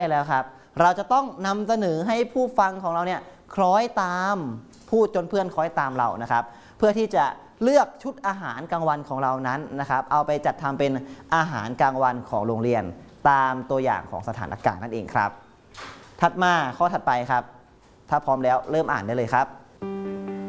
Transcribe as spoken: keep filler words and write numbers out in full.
แล้วครับเราจะต้องนำเสนอให้ผู้ฟังของเราเนี่ยคล้อยตามพูดจนเพื่อนคล้อยตามเรานะครับเพื่อที่จะเลือกชุดอาหารกลางวันของเรานั้นนะครับเอาไปจัดทำเป็นอาหารกลางวันของโรงเรียนตามตัวอย่างของสถานการณ์นั่นเองครับถัดมาข้อถัดไปครับถ้าพร้อมแล้วเริ่มอ่านได้เลยครับ